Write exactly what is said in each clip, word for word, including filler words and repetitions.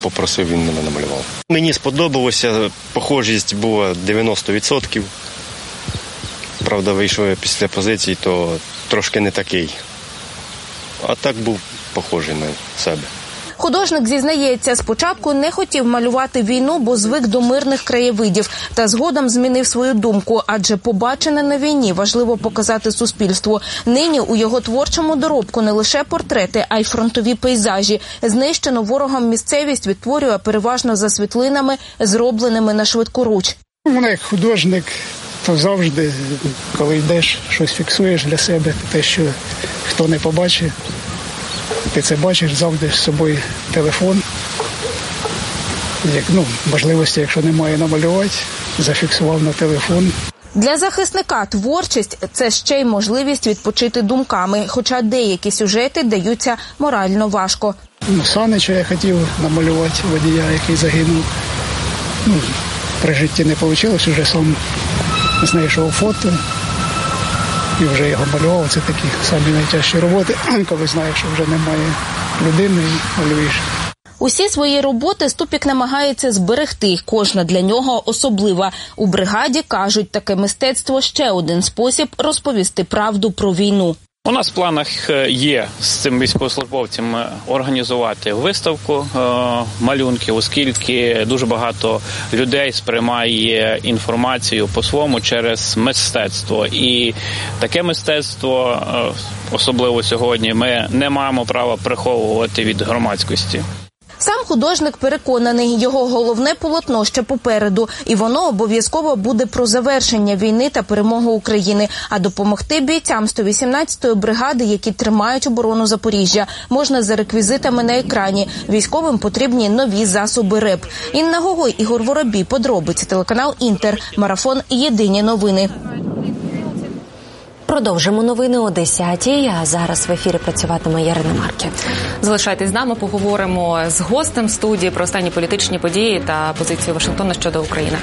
Попросив, він мене намалював. Мені сподобалося, похожість була дев'яносто відсотків. Правда, вийшов я після позиції, то трошки не такий. А так був похожий на себе. Художник зізнається, спочатку не хотів малювати війну, бо звик до мирних краєвидів. Та згодом змінив свою думку, адже побачене на війні важливо показати суспільству. Нині у його творчому доробку не лише портрети, а й фронтові пейзажі. Знищену ворогом місцевість відтворює переважно за світлинами, зробленими на швидкоруч. Вона як художник, то завжди, коли йдеш, щось фіксуєш для себе, те, що хто не побачить. Ти це бачиш, завжди з собою телефон. Як, ну, можливості, якщо немає намалювати, зафіксував на телефон. Для захисника творчість – це ще й можливість відпочити думками, хоча деякі сюжети даються морально важко. Ну, Санича я хотів намалювати, водія, який загинув. Ну, при житті не вийшло, вже сам знайшов фото. І вже його малював. Це такі самі найтяжчі роботи, коли знаєш, що вже немає людини і малюєш. Усі свої роботи Ступік намагається зберегти, кожна для нього особлива. У бригаді кажуть, таке мистецтво – ще один спосіб розповісти правду про війну. У нас в планах є з цим військовослужбовцем організувати виставку малюнків, оскільки дуже багато людей сприймає інформацію по-своєму через мистецтво. І таке мистецтво, особливо сьогодні, ми не маємо права приховувати від громадськості. Сам художник переконаний, його головне полотно ще попереду, і воно обов'язково буде про завершення війни та перемогу України, а допомогти бійцям сто вісімнадцятої бригади, які тримають оборону Запоріжжя, можна за реквізитами на екрані. Військовим потрібні нові засоби РЕП. Інна Гогой, Ігор Воробій, подробиці, телеканал Інтер, марафон «Єдині новини». Продовжимо новини о десятій, а зараз в ефірі працюватиме Ярина Марків. Залишайтесь з нами, поговоримо з гостем студії про останні політичні події та позицію Вашингтона щодо України.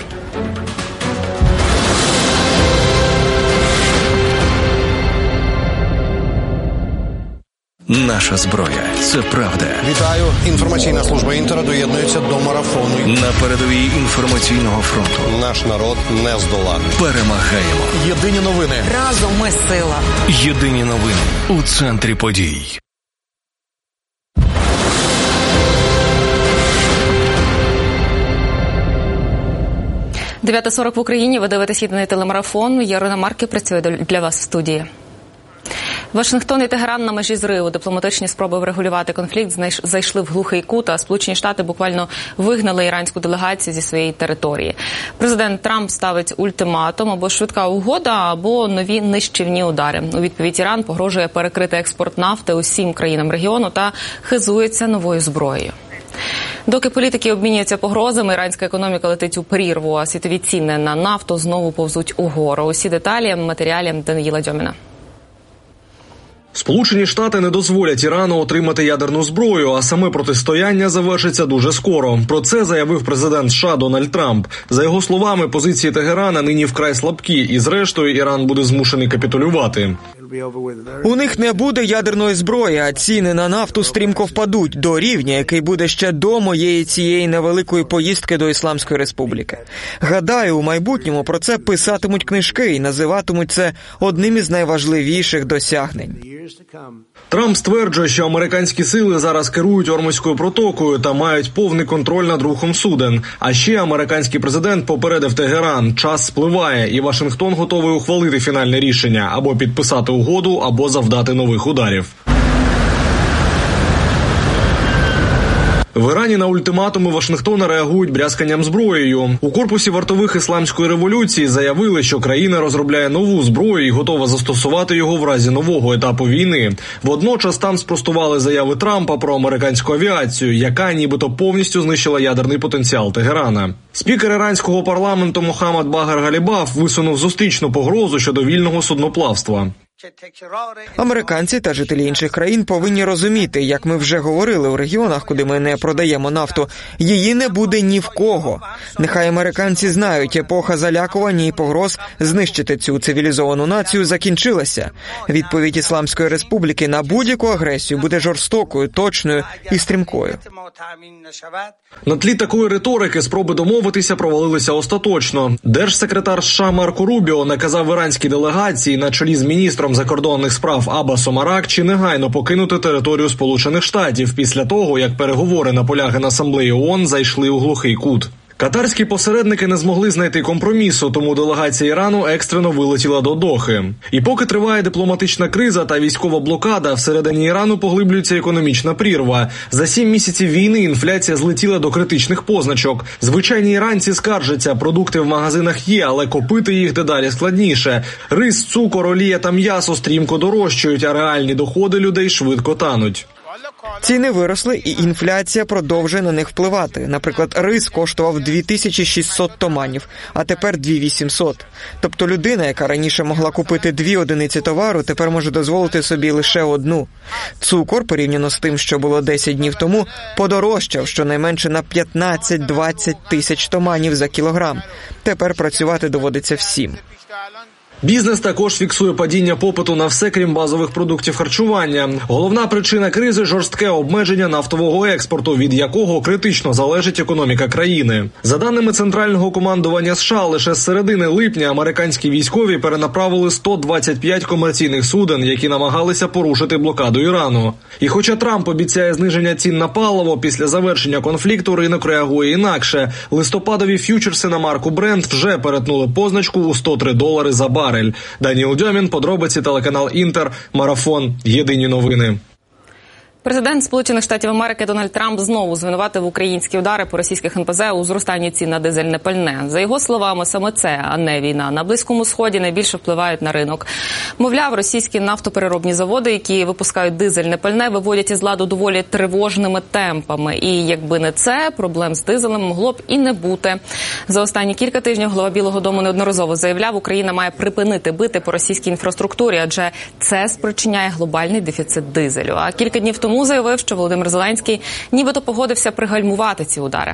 Наша зброя – це правда. Вітаю. Інформаційна служба Інтера доєднується до марафону. На передовій інформаційного фронту. Наш народ не здоланий. Перемагаємо. Єдині новини. Разом ми сила. Єдині новини у центрі подій. дев'ята сорок в Україні. Ви дивитесь єдиний телемарафон. Ярина Марків працює для вас в студії. Вашингтон і Тегеран на межі зриву. Дипломатичні спроби врегулювати конфлікт зайшли в глухий кут, а Сполучені Штати буквально вигнали іранську делегацію зі своєї території. Президент Трамп ставить ультиматум: або швидка угода, або нові нищівні удари. У відповідь Іран погрожує перекрити експорт нафти усім країнам регіону та хизується новою зброєю. Доки політики обмінюються погрозами, іранська економіка летить у прірву, а світові ціни на нафту знову повзуть угору. Усі деталі в матеріалі Даниїла Дьоміна. Сполучені Штати не дозволять Ірану отримати ядерну зброю, а саме протистояння завершиться дуже скоро. Про це заявив президент США Дональд Трамп. За його словами, позиції Тегерана нині вкрай слабкі, і зрештою Іран буде змушений капітулювати. У них не буде ядерної зброї, а ціни на нафту стрімко впадуть до рівня, який буде ще до моєї цієї невеликої поїздки до Ісламської Республіки. Гадаю, у майбутньому про це писатимуть книжки і називатимуть це одним із найважливіших досягнень. Трамп стверджує, що американські сили зараз керують Ормузькою протокою та мають повний контроль над рухом суден. А ще американський президент попередив Тегеран: час спливає, і Вашингтон готовий ухвалити фінальне рішення – або підписати угоду, або завдати нових ударів. В Ірані на ультиматуми Вашингтона реагують брязканням зброєю. У корпусі вартових ісламської революції заявили, що країна розробляє нову зброю і готова застосувати його в разі нового етапу війни. Водночас там спростували заяви Трампа про американську авіацію, яка нібито повністю знищила ядерний потенціал Тегерана. Спікер іранського парламенту Мохаммад Багар Галібаф висунув зустрічну погрозу щодо вільного судноплавства. Американці та жителі інших країн повинні розуміти, як ми вже говорили у регіонах, куди ми не продаємо нафту, її не буде ні в кого. Нехай американці знають, епоха залякування і погроз знищити цю цивілізовану націю закінчилася. Відповідь Ісламської Республіки на будь-яку агресію буде жорстокою, точною і стрімкою. На тлі такої риторики спроби домовитися провалилися остаточно. Держсекретар США Марко Рубіо наказав іранській делегації на чолі з міністром закордонних справ Аббасом Аракчі негайно покинути територію Сполучених Штатів після того, як переговори на полях Генасамблеї ООН зайшли у глухий кут. Катарські посередники не змогли знайти компромісу, тому делегація Ірану екстрено вилетіла до Дохи. І поки триває дипломатична криза та військова блокада, всередині Ірану поглиблюється економічна прірва. За сім місяців війни інфляція злетіла до критичних позначок. Звичайні іранці скаржаться, продукти в магазинах є, але купити їх дедалі складніше. Рис, цукор, олія та м'ясо стрімко дорожчають, а реальні доходи людей швидко тануть. Ціни виросли, і інфляція продовжує на них впливати. Наприклад, рис коштував дві тисячі шістсот томанів, а тепер дві тисячі вісімсот. Тобто людина, яка раніше могла купити дві одиниці товару, тепер може дозволити собі лише одну. Цукор, порівняно з тим, що було десять днів тому, подорожчав щонайменше на п'ятнадцять-двадцять тисяч томанів за кілограм. Тепер працювати доводиться всім. Бізнес також фіксує падіння попиту на все, крім базових продуктів харчування. Головна причина кризи – жорстке обмеження нафтового експорту, від якого критично залежить економіка країни. За даними Центрального командування США, лише з середини липня американські військові перенаправили сто двадцять п'ять комерційних суден, які намагалися порушити блокаду Ірану. І хоча Трамп обіцяє зниження цін на паливо, після завершення конфлікту ринок реагує інакше. Листопадові ф'ючерси на марку Brent вже перетнули позначку у сто три долари за барель. Даніл Дьомін, подробиці, телеканал Інтер, Марафон, Єдині новини. Президент Сполучених Штатів Америки Дональд Трамп знову звинуватив українські удари по російських ен пе зет у зростанні цін на дизельне пальне. За його словами, саме це, а не війна, на Близькому Сході найбільше впливають на ринок. Мовляв, російські нафтопереробні заводи, які випускають дизельне пальне, виводять із ладу доволі тривожними темпами. І якби не це, проблем з дизелем могло б і не бути. За останні кілька тижнів голова Білого дому неодноразово заявляв, Україна має припинити бити по російській інфраструктурі, адже це спричиняє глобальний дефіцит дизелю. А кілька днів тому заявив, що Володимир Зеленський нібито погодився пригальмувати ці удари.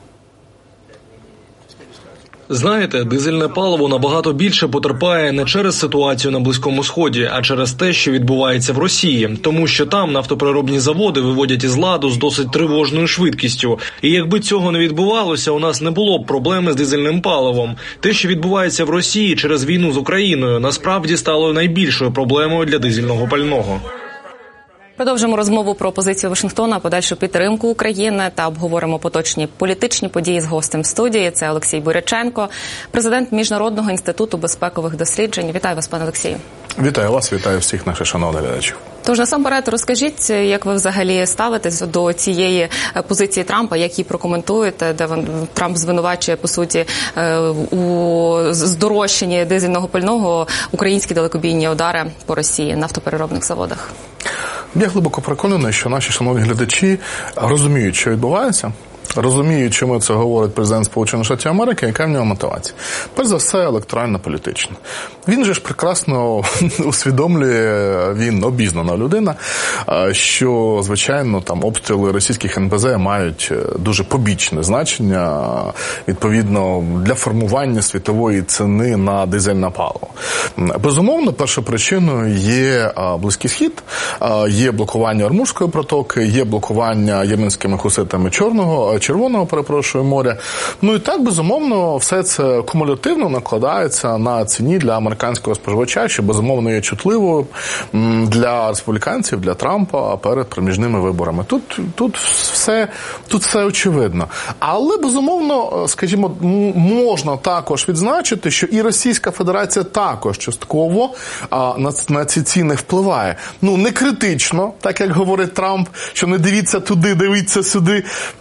Знаєте, дизельне паливо набагато більше потерпає не через ситуацію на Близькому Сході, а через те, що відбувається в Росії. Тому що там нафтопереробні заводи виводять із ладу з досить тривожною швидкістю. І якби цього не відбувалося, у нас не було б проблеми з дизельним паливом. Те, що відбувається в Росії через війну з Україною, насправді стало найбільшою проблемою для дизельного пального. Продовжимо розмову про позицію Вашингтона, подальшу підтримку України та обговоримо поточні політичні події з гостем в студії. Це Олексій Буряченко, президент Міжнародного інституту безпекових досліджень. Вітаю вас, пане Олексію. Вітаю вас, вітаю всіх наших шановних глядачів. Тож, насамперед, розкажіть, як ви взагалі ставитесь до цієї позиції Трампа, як її прокоментуєте, де Трамп звинувачує, по суті, у здорожчанні дизельного пального українські далекобійні удари по Росії, нафтопереробних заводах? Я глибоко переконаний, що наші шановні глядачі розуміють, що відбувається, розуміють, чому це говорить президент Сполучених Штатів Америки, яка в нього мотивація. Перш за все, електорально-політична. Він же ж прекрасно усвідомлює, він обізнана людина, що, звичайно, там обстріли російських ен пе зет мають дуже побічне значення, відповідно, для формування світової ціни на дизельне паливо. Безумовно, першою причиною є Близький Схід, є блокування Ормузької протоки, є блокування єменськими хуситами Чорного, Червоного, перепрошую, моря. Ну і так, безумовно, все це кумулятивно накладається на ціні для американського споживача, що, безумовно, є чутливою для республіканців, для Трампа перед проміжними виборами. Тут, тут, все, тут все очевидно. Але, безумовно, скажімо, можна також відзначити, що і Російська Федерація також частково а, на, на ці ціни впливає. Ну, не критично, так як говорить Трамп, що не дивіться туди, дивіться сюди,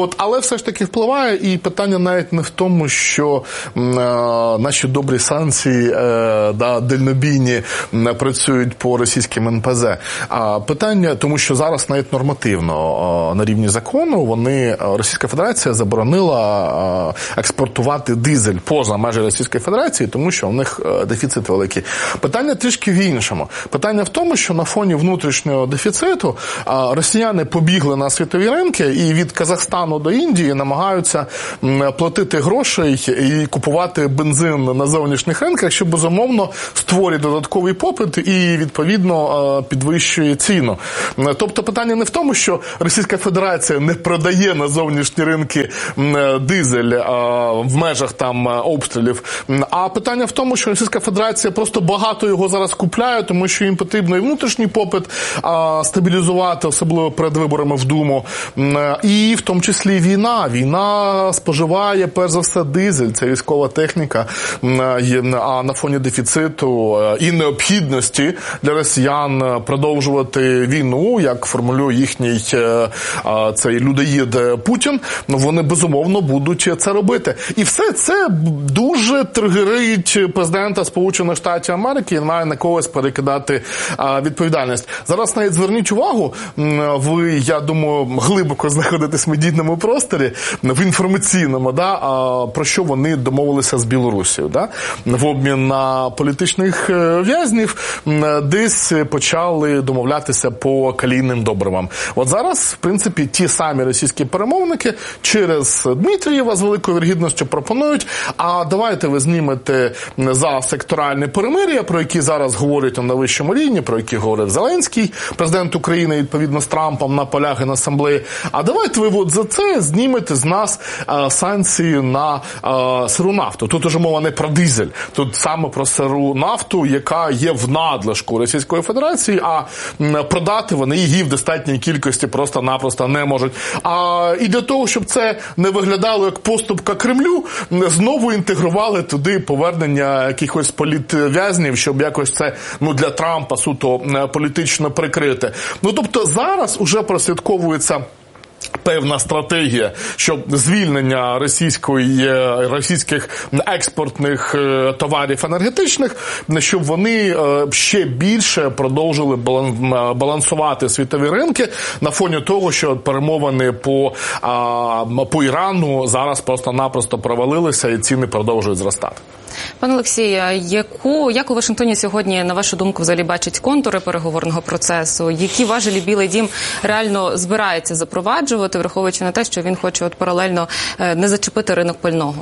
От, але все ж таки впливає, і питання навіть не в тому, що е, наші добрі санкції е, да, дальнобійні працюють по російським ен пе зет. А питання, тому що зараз навіть нормативно е, на рівні закону вони, Російська Федерація заборонила е, експортувати дизель поза межі Російської Федерації, тому що в них е, дефіцит великий. Питання трішки в іншому. Питання в тому, що на фоні внутрішнього дефіциту е, росіяни побігли на світові ринки і від Казахстану до Індії намагаються платити грошей і купувати бензин на зовнішніх ринках, що, безумовно, створює додатковий попит і, відповідно, підвищує ціну. Тобто питання не в тому, що Російська Федерація не продає на зовнішні ринки дизель в межах там обстрілів, а питання в тому, що Російська Федерація просто багато його зараз купляє, тому що їм потрібно і внутрішній попит стабілізувати, особливо перед виборами в Думу, і в тому числі війна. Війна споживає, перш за все, дизель, це військова техніка, а на фоні дефіциту і необхідності для росіян продовжувати війну, як формулює їхній цей людоїд Путін, вони, безумовно, будуть це робити. І все це дуже тригерить президента Сполучених Штатів Америки і має на когось перекидати відповідальність. Зараз навіть зверніть увагу, ви, я думаю, глибоко знаходитесь в медійному просторі, в інформаційному, да, про що вони домовилися з Білорусією. Да? В обмін на політичних в'язнів десь почали домовлятися по калійним добривам. От зараз, в принципі, ті самі російські перемовники через Дмитрієва з великою вірогідністю пропонують, а давайте ви знімете за секторальне перемир'я, про які зараз говорять на вищому рівні, про які говорив Зеленський, президент України, відповідно з Трампом на полях Генасамблеї, а давайте ви от за це знімете з нас а, санкції на а, сиру нафту. Тут уже мова не про дизель, тут саме про сиру нафту, яка є в надлишку Російської Федерації, а м, продати вони її в достатній кількості просто-напросто не можуть. А, і для того, щоб це не виглядало як поступка Кремлю, знову інтегрували туди повернення якихось політв'язнів, щоб якось це, ну, для Трампа суто політично прикрити. Ну, тобто зараз уже прослідковується певна стратегія, щоб звільнення російської, російських експортних товарів енергетичних, щоб вони ще більше продовжили балансувати світові ринки на фоні того, що перемовини по, по Ірану зараз просто-напросто провалилися і ціни продовжують зростати. Пане Олексію, яку, як у Вашингтоні сьогодні, на вашу думку, взагалі бачать контури переговорного процесу? Які важелі Білий дім реально збирається запроваджувати, враховуючи на те, що він хоче от паралельно не зачепити ринок пального?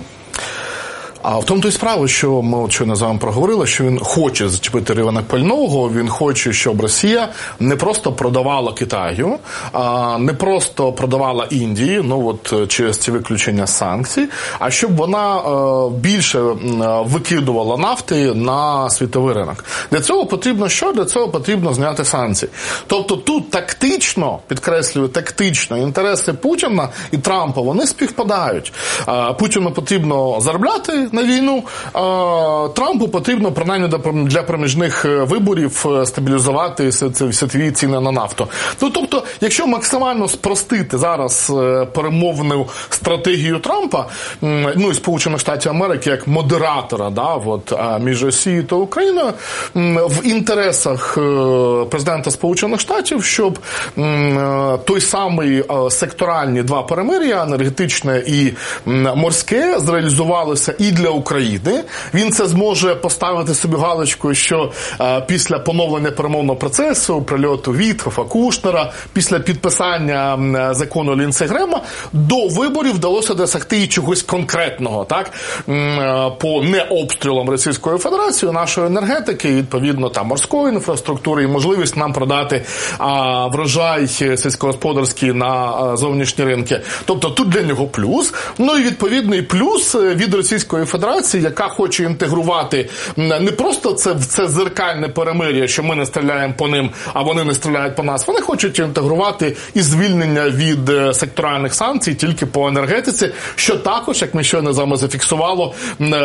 А в тому то й справа, що ми от щойно з вами проговорили, що він хоче зачепити ринок пального, він хоче, щоб Росія не просто продавала Китаю, а не просто продавала Індії, ну от через ці виключення санкцій, а щоб вона е, більше викидувала нафти на світовий ринок. Для цього потрібно що? Для цього потрібно зняти санкції. Тобто тут тактично, підкреслюю, тактично, інтереси Путіна і Трампа, вони співпадають. Е, Путіну потрібно заробляти на війну, Трампу потрібно, принаймні, для проміжних виборів стабілізувати світові ціни на нафту. Ну, тобто, якщо максимально спростити зараз перемовну стратегію Трампа, ну, і Сполучених Штатів Америки як модератора, да, от, між Росією та Україною, в інтересах президента Сполучених Штатів, щоб той самий секторальні два перемир'я, енергетичне і морське, зреалізувалися і для України. Він це зможе поставити собі галочку, що е, після поновлення перемовного процесу, прильоту Віткофа, Кушнера, після підписання е, закону Ліндсі Грема, до виборів вдалося досягти і чогось конкретного, так? Е, по необстрілам Російської Федерації, нашої енергетики, відповідно, там, морської інфраструктури і можливість нам продати е, врожай сільськогосподарський на е, зовнішні ринки. Тобто тут для нього плюс. Ну і відповідний плюс від Російської Федерації Федерації, яка хоче інтегрувати не просто це, це зеркальне перемир'я, що ми не стріляємо по ним, а вони не стріляють по нас. Вони хочуть інтегрувати і звільнення від секторальних санкцій тільки по енергетиці, що також, як ми щойно з вами зафіксувало,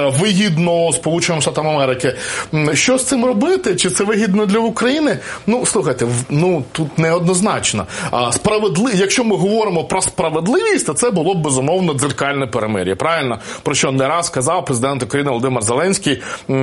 вигідно Сполученим Штатам Америки. Що з цим робити? Чи це вигідно для України? Ну, слухайте, ну, тут неоднозначно. Справедли... Якщо ми говоримо про справедливість, то це було б, безумовно, дзеркальне перемир'я. Правильно? Про що не раз казав президент України Володимир Зеленський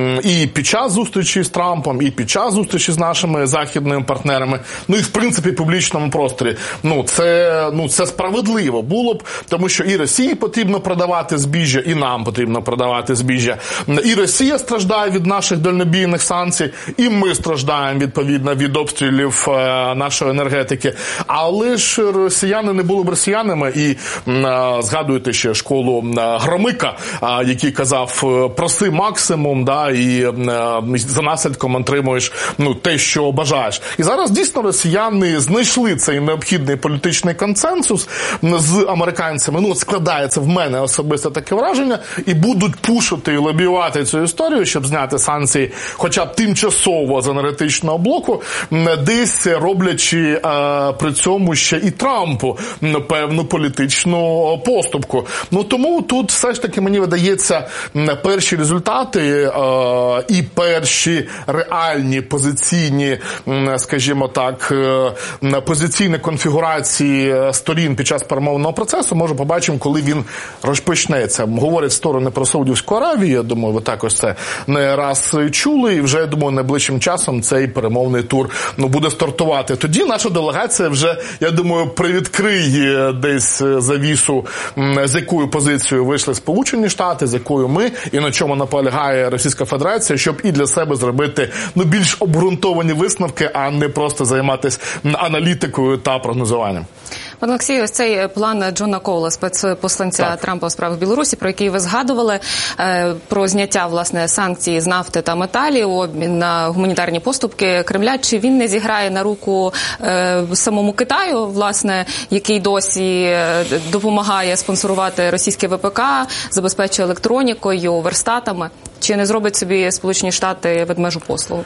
і під час зустрічі з Трампом, і під час зустрічі з нашими західними партнерами, ну і, в принципі, в публічному просторі. Ну, це, ну, це справедливо було б, тому що і Росії потрібно продавати збіжжя, і нам потрібно продавати збіжжя. І Росія страждає від наших дальнобійних санкцій, і ми страждаємо, відповідно, від обстрілів е, нашої енергетики. Але ж росіяни не були б росіянами, і е, згадуєте ще школу е, Громика, е, який казав, проси максимум, да, і е, за наслідком отримуєш, ну, те, що бажаєш. І зараз дійсно росіяни знайшли цей необхідний політичний консенсус з американцями. Ну, складається в мене особисто таке враження, і будуть пушити і лобіювати цю історію, щоб зняти санкції хоча б тимчасово з енергетичного блоку, десь роблячи е, при цьому ще і Трампу певну політичну поступку. Ну, тому тут все ж таки, мені видається, перші результати е, і перші реальні позиційні, скажімо так, е, позиційні конфігурації сторін під час перемовного процесу, може, побачимо, коли він розпочнеться. Говорять сторони про Саудівську Аравію, я думаю, ви також це не раз чули, і вже, я думаю, найближчим часом цей перемовний тур, ну, буде стартувати. Тоді наша делегація вже, я думаю, привідкриє десь завісу, з якою позицією вийшли Сполучені Штати, з якою ми, і на чому наполягає Російська Федерація, щоб і для себе зробити, ну, більш обґрунтовані висновки, а не просто займатися аналітикою та прогнозуванням. Пане Олексію, ось цей план Джона Коула, спецпосланця так. Трампа у справах Білорусі, про який ви згадували, про зняття, власне, санкцій з нафти та металів, обмін на гуманітарні поступки Кремля, чи він не зіграє на руку самому Китаю, власне, який досі допомагає спонсорувати російське ВПК, забезпечує електронікою, верстатами? Чи не зробить собі Сполучені Штати ведмежу послугу?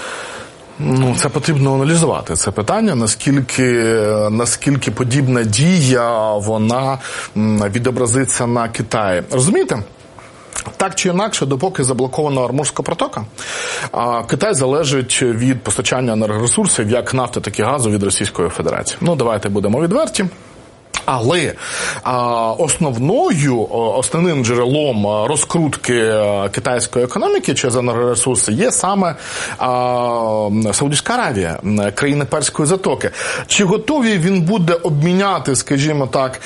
Ну, це потрібно аналізувати, це питання, наскільки, наскільки подібна дія, вона відобразиться на Китаї. Розумієте? Так чи інакше, допоки заблокована Ормузька протока, Китай залежить від постачання енергоресурсів, як нафти, так і газу, від Російської Федерації. Ну, давайте будемо відверті. Але а, основною, основним джерелом розкрутки китайської економіки через енергоресурси є саме а, Саудівська Аравія, країни Перської затоки. Чи готові він буде обміняти, скажімо так,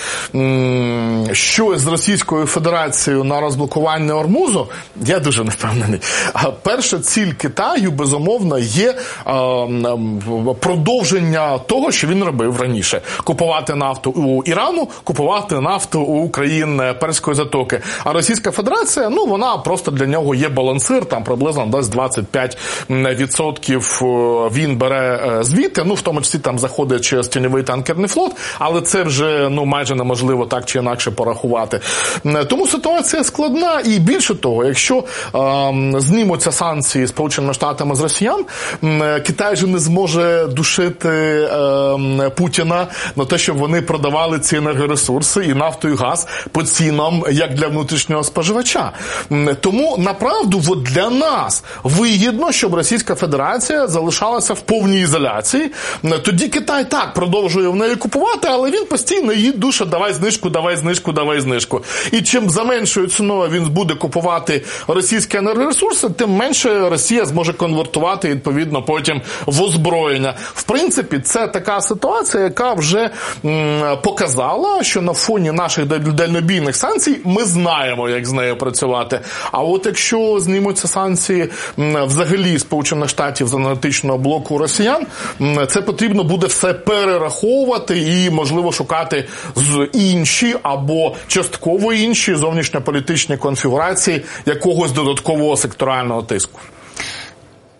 щось з Російською Федерацією на розблокування Ормузу? Я дуже не впевнений. Перша ціль Китаю, безумовно, є а, продовження того, що він робив раніше. Купувати нафту у Ірану, купувати нафту у країн Перської затоки. А Російська Федерація, ну, вона просто для нього є балансир, там приблизно десь двадцять п'ять відсотків він бере звідти, ну, в тому числі там заходить через тіньовий танкерний флот, але це вже, ну, майже неможливо так чи інакше порахувати. Тому ситуація складна, і більше того, якщо е, знімуться санкції Сполученими Штатами з росіян, Китай же не зможе душити е, Путіна на те, щоб вони продавали ці енергоресурси і нафту, і газ по цінам, як для внутрішнього споживача. Тому, направду, от для нас вигідно, щоб Російська Федерація залишалася в повній ізоляції. Тоді Китай так продовжує в неї купувати, але він постійно її душа, давай знижку, давай знижку, давай знижку. І чим за меншою ціною він буде купувати російські енергоресурси, тим менше Росія зможе конвертувати, відповідно, потім в озброєння. В принципі, це така ситуація, яка вже м, показала, що на фоні наших дальнобійних санкцій ми знаємо, як з нею працювати. А от якщо знімуться санкції м, взагалі Сполучених Штатів з енергетичного блоку росіян, м, це потрібно буде все перераховувати і, можливо, шукати з інші або частково інші зовнішньополітичні конфігурації якогось додаткового секторального тиску.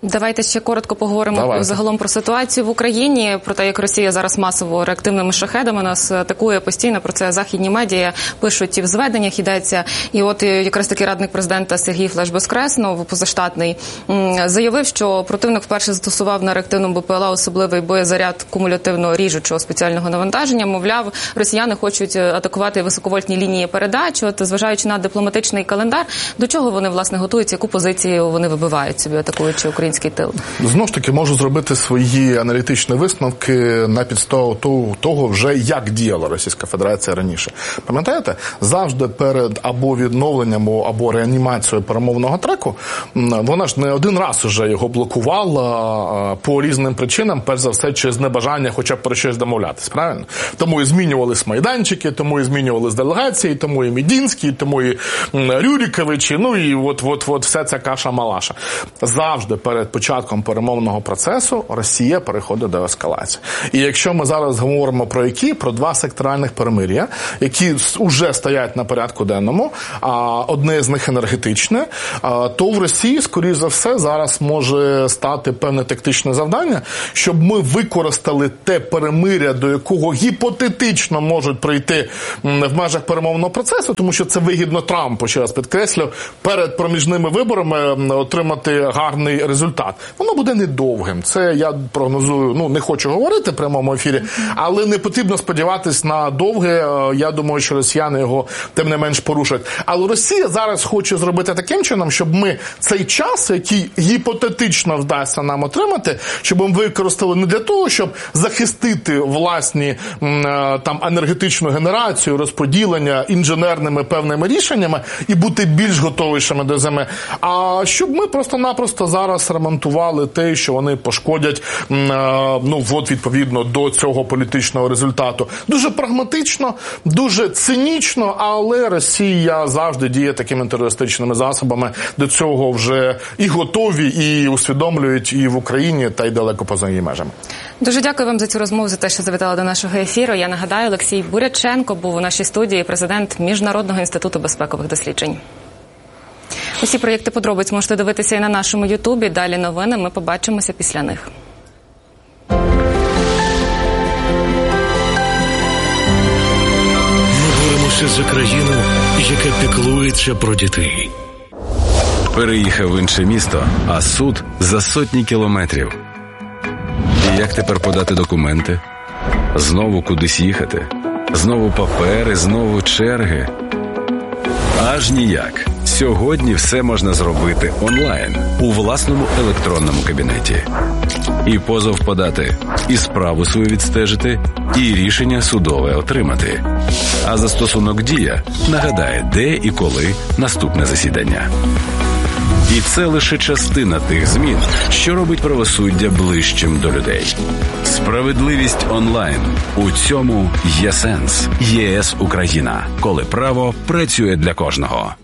Давайте ще коротко поговоримо Давайте. загалом про ситуацію в Україні, про те, як Росія зараз масово реактивними шахедами нас атакує постійно. Про це західні медіа пишуть і в зведеннях йдеться. І от якраз таки радник президента Сергій Флеш-Безкреснов, позаштатний, заявив, що противник вперше застосував на реактивному БПЛА особливий боєзаряд кумулятивно ріжучого спеціального навантаження. Мовляв, росіяни хочуть атакувати високовольтні лінії передач. От, зважаючи на дипломатичний календар, до чого вони, власне, готуються, яку позицію вони вибивають собі, атакуючи український тил? Знову ж таки, можу зробити свої аналітичні висновки на підставу того, вже як діяла Російська Федерація раніше. Пам'ятаєте, завжди перед або відновленням, або реанімацією перемовного треку, вона ж не один раз уже його блокувала по різним причинам, перш за все, через небажання хоча б про щось домовлятись, правильно? Тому і змінювались майданчики, тому і змінювались делегації, тому і Медінський, тому і Рюриковичі, ну і от-от-от вся ця каша-малаша. Завжди перед початком перемовного процесу Росія переходить до ескалації. І якщо ми зараз говоримо про які? Про два секторальних перемир'я, які вже стоять на порядку денному, а одне з них енергетичне, то в Росії, скоріш за все, зараз може стати певне тактичне завдання, щоб ми використали те перемир'я, до якого гіпотетично можуть прийти в межах перемовного процесу, тому що це вигідно Трампу, ще раз підкреслю, перед проміжними виборами отримати гарний результат. Воно буде недовгим. Це я прогнозую, ну, не хочу говорити в прямому ефірі, але не потрібно сподіватись на довге. Я думаю, що росіяни його тим не менш порушать. Але Росія зараз хоче зробити таким чином, щоб ми цей час, який гіпотетично вдасться нам отримати, щоб ми використали не для того, щоб захистити власні там енергетичну генерацію, розподілення інженерними певними рішеннями і бути більш готовішими до зими, а щоб ми просто-напросто зараз ремонтували те, що вони пошкодять, ну, от, відповідно, до цього політичного результату. Дуже прагматично, дуже цинічно, але Росія завжди діє такими терористичними засобами. До цього вже і готові, і усвідомлюють і в Україні, та й далеко поза її межами. Дуже дякую вам за цю розмову, за те, що завітали до нашого ефіру. Я нагадаю, Олексій Буряченко був у нашій студії, президент Міжнародного інституту безпекових досліджень. Усі проєкти подробиць можете дивитися і на нашому Ютубі. Далі новини, ми побачимося після них. Ми боремося за країну, яка піклується про дітей. Переїхав в інше місто, а суд за сотні кілометрів. І як тепер подати документи? Знову кудись їхати? Знову папери, знову черги? Аж ніяк. Сьогодні все можна зробити онлайн, у власному електронному кабінеті. І позов подати, і справу свою відстежити, і рішення судове отримати. А застосунок «Дія» нагадає, де і коли наступне засідання. І це лише частина тих змін, що робить правосуддя ближчим до людей. Справедливість онлайн. У цьому є сенс. ЄС Україна. Коли право працює для кожного.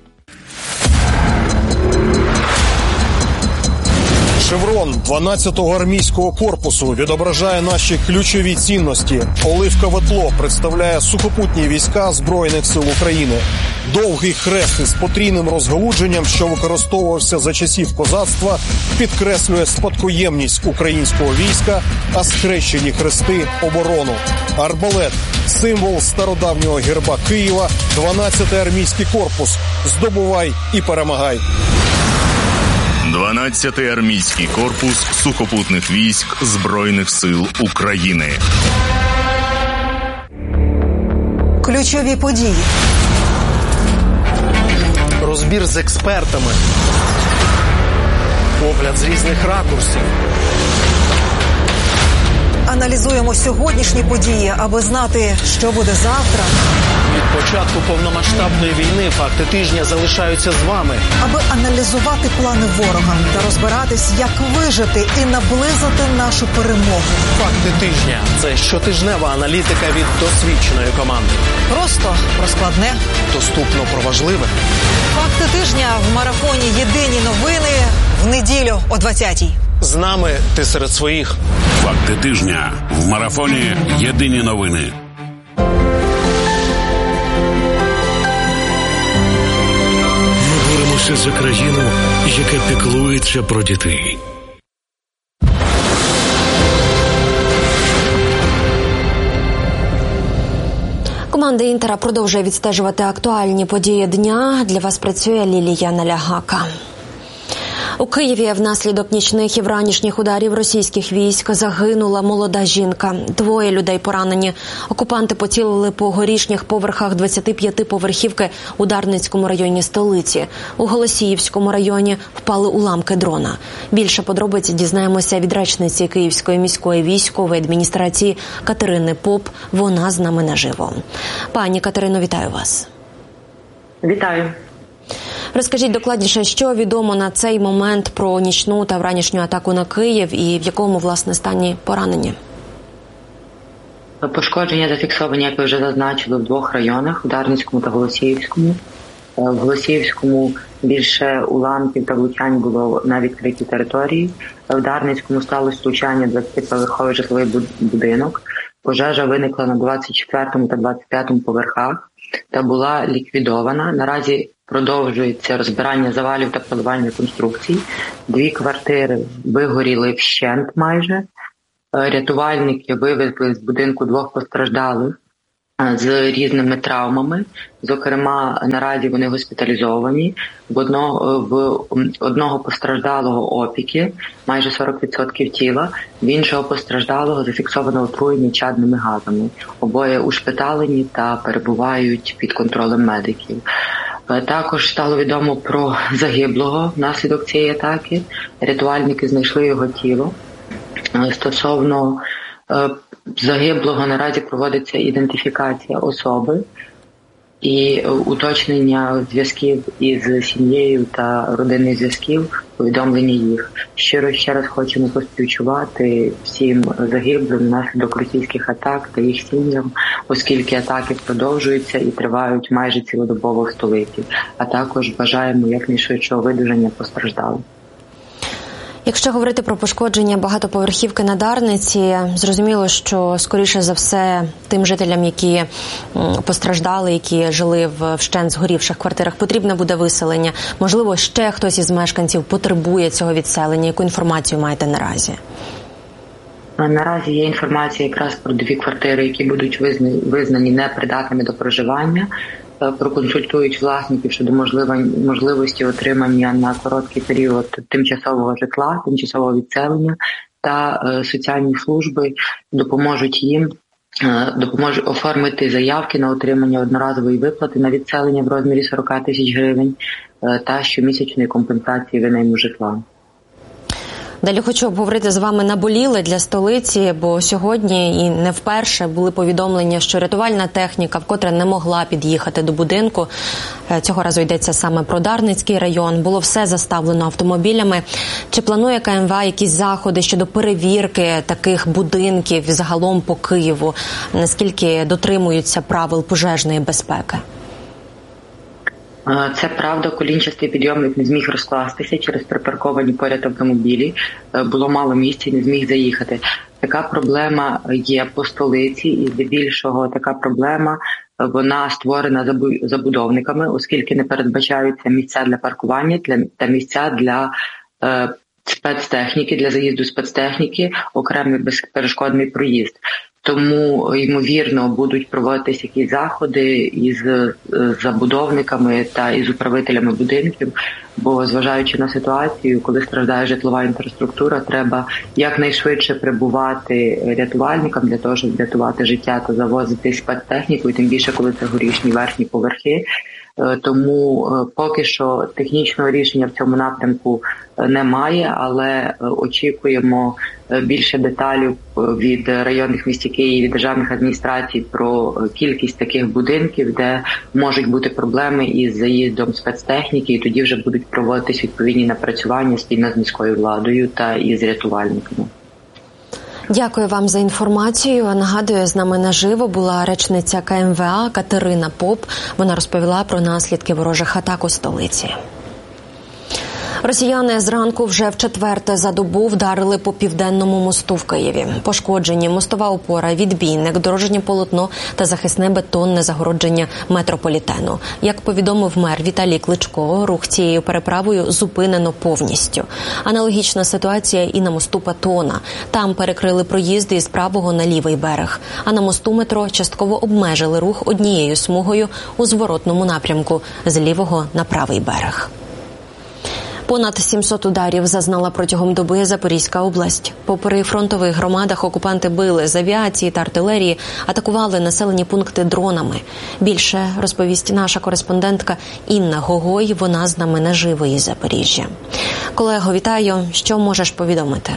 Шеврон дванадцятого армійського корпусу відображає наші ключові цінності. Оливкове тло представляє сухопутні війська Збройних сил України. Довгий хрест із потрійним розгалудженням, що використовувався за часів козацтва, підкреслює спадкоємність українського війська, а схрещені хрести – оборону. Арбалет – символ стародавнього герба Києва, дванадцятий армійський корпус. Здобувай і перемагай. дванадцятий армійський корпус сухопутних військ Збройних сил України. Ключові події. Розбір з експертами. Огляд з різних ракурсів. Аналізуємо сьогоднішні події, аби знати, що буде завтра. Від початку повномасштабної війни факти тижня залишаються з вами. Аби аналізувати плани ворога та розбиратись, як вижити і наблизити нашу перемогу. Факти тижня – це щотижнева аналітика від досвідченої команди. Просто про складне. Доступно про важливе. Факти тижня в марафоні «Єдині новини» в неділю о двадцятій. З нами ти серед своїх. Факти тижня в марафоні «Єдині новини». Ми боремося за країну, яка піклується про дітей. Команда «Інтера» продовжує відстежувати актуальні події дня. Для вас працює Лілія Налягака. У Києві внаслідок нічних і вранішніх ударів російських військ загинула молода жінка. Двоє людей поранені. Окупанти поцілили по горішніх поверхах двадцятип'ятиповерхівки у Дарницькому районі столиці. У Голосіївському районі впали уламки дрона. Більше подробиць дізнаємося від речниці Київської міської військової адміністрації Катерини Поп. Вона з нами наживо. Пані Катерино, вітаю вас. Вітаю. Розкажіть докладніше, що відомо на цей момент про нічну та вранішню атаку на Київ і в якому, власне, стані поранені? Пошкодження зафіксовані, як ви вже зазначили, в двох районах – в Дарницькому та Голосіївському. В Голосіївському більше уламків та влучань було на відкритій території. В Дарницькому сталося влучання двадцятиповерховий житловий будинок. Пожежа виникла на двадцять четвертому та двадцять п'ятому поверхах та була ліквідована. Наразі продовжується розбирання завалів та поливання конструкцій. Дві квартири вигоріли вщент майже. Рятувальники вивезли з будинку двох постраждалих з різними травмами. Зокрема, наразі вони госпіталізовані. В одного, в одного постраждалого опіки, майже сорок відсотків тіла, в іншого постраждалого зафіксовано отруєння чадними газами. Обоє ушпиталені та перебувають під контролем медиків. Також стало відомо про загиблого внаслідок цієї атаки. Рятувальники знайшли його тіло. Стосовно загиблого наразі проводиться ідентифікація особи і уточнення зв'язків із сім'єю та родинних зв'язків, повідомлення їх. Щиро ще раз хочемо поспівчувати всім загиблим внаслідок російських атак та їх сім'ям, оскільки атаки продовжуються і тривають майже цілодобово в столиці. А також бажаємо якнайшвидшого видужання постраждалим. Якщо говорити про пошкодження багатоповерхівки на Дарниці, зрозуміло, що, скоріше за все, тим жителям, які постраждали, які жили в вщент згорівших квартирах, потрібне буде виселення. Можливо, ще хтось із мешканців потребує цього відселення. Яку інформацію маєте наразі? Наразі є інформація якраз про дві квартири, які будуть визнані непридатними до проживання. Проконсультують власників щодо можливості отримання на короткий період тимчасового житла, тимчасового відселення, та соціальні служби допоможуть їм допоможуть оформити заявки на отримання одноразової виплати на відселення в розмірі сорок тисяч гривень та щомісячної компенсації винайму житла. Далі хочу обговорити з вами наболіле для столиці, бо сьогодні і не вперше були повідомлення, що рятувальна техніка вкотре не могла під'їхати до будинку. Цього разу йдеться саме про Дарницький район. Було все заставлено автомобілями. Чи планує КМВА якісь заходи щодо перевірки таких будинків загалом по Києву? Наскільки дотримуються правил пожежної безпеки? Це правда, колінчастий підйомник не зміг розкластися через припарковані поряд автомобілі. Було мало місця, не зміг заїхати. Така проблема є по столиці, і здебільшого така проблема, вона створена забудовниками, оскільки не передбачаються місця для паркування та місця для е, спецтехніки, для заїзду спецтехніки, окремий безперешкодний проїзд. Тому, ймовірно, будуть проводитися якісь заходи із забудовниками та із управителями будинків, бо, зважаючи на ситуацію, коли страждає житлова інфраструктура, треба якнайшвидше прибувати рятувальникам для того, щоб врятувати життя та завозити спецтехніку, і тим більше, коли це горішні верхні поверхи. Тому поки що технічного рішення в цьому напрямку немає, але очікуємо більше деталів від районних міст Києва і державних адміністрацій про кількість таких будинків, де можуть бути проблеми із заїздом спецтехніки, і тоді вже будуть проводитись відповідні напрацювання спільно з міською владою та із рятувальниками. Дякую вам за інформацію. Нагадую, з нами наживо була речниця КМВА Катерина Поп. Вона розповіла про наслідки ворожих атак у столиці. Росіяни зранку вже вчетверте за добу вдарили по Південному мосту в Києві. Пошкоджені мостова опора, відбійник, дорожнє полотно та захисне бетонне загородження метрополітену. Як повідомив мер Віталій Кличко, рух цією переправою зупинено повністю. Аналогічна ситуація і на мосту Патона. Там перекрили проїзди із правого на лівий берег. А на мосту метро частково обмежили рух однією смугою у зворотному напрямку з лівого на правий берег. Понад сімсот ударів зазнала протягом доби Запорізька область. По прифронтових громадах окупанти били з авіації та артилерії, атакували населені пункти дронами. Більше розповість наша кореспондентка Інна Гогой, вона з нами наживо із Запоріжжя. Колего, вітаю. Що можеш повідомити?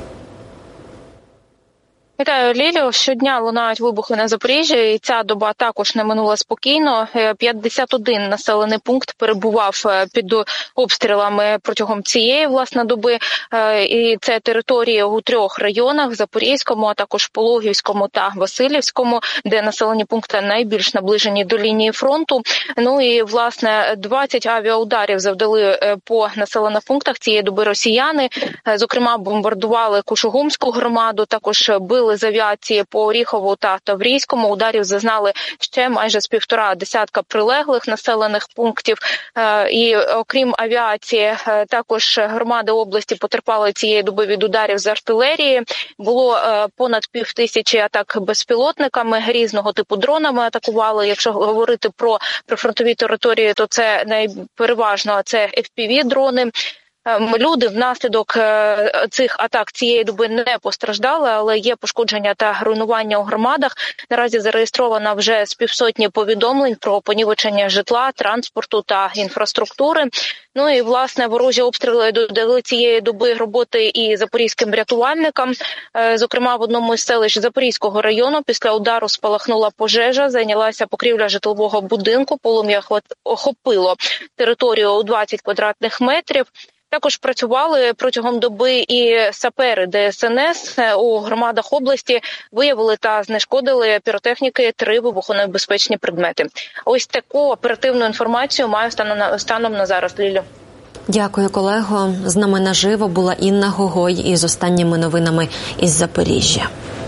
Вітаю, Лілю. Щодня лунають вибухи на Запоріжжі, і ця доба також не минула спокійно. п'ятдесят один населений пункт перебував під обстрілами протягом цієї, власне, доби. І це території у трьох районах – Запорізькому, а також Пологівському та Василівському, де населені пункти найбільш наближені до лінії фронту. Ну і, власне, двадцять авіаударів завдали по населених пунктах цієї доби росіяни. Зокрема, бомбардували Кушугумську громаду, також били з авіації по Оріхову та Таврійському. Ударів зазнали ще майже з півтора десятка прилеглих населених пунктів. І окрім авіації, також громади області потерпали цієї доби від ударів з артилерії. Було понад півтисячі атак безпілотниками, різного типу дронами атакували. Якщо говорити про прифронтові території, то це найпереважно це еф пі ві-дрони. Люди внаслідок цих атак цієї доби не постраждали, але є пошкодження та руйнування у громадах. Наразі зареєстровано вже з півсотні повідомлень про понівечення житла, транспорту та інфраструктури. Ну і, власне, ворожі обстріли додали цієї доби роботи і запорізьким рятувальникам. Зокрема, в одному із селищ Запорізького району після удару спалахнула пожежа, зайнялася покрівля житлового будинку, полум'я охопило територію у двадцять квадратних метрів. Також працювали протягом доби і сапери де ес ен ес у громадах області, виявили та знешкодили піротехніки три вибухонебезпечні предмети. Ось таку оперативну інформацію маю станом на зараз, Лілю. Дякую, колего. З нами наживо була Інна Гогой із останніми новинами із Запоріжжя.